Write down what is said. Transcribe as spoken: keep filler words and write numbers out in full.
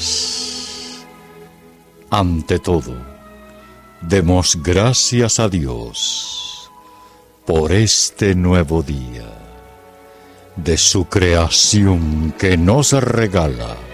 más. Ante todo, demos gracias a Dios por este nuevo día de su creación que nos regala.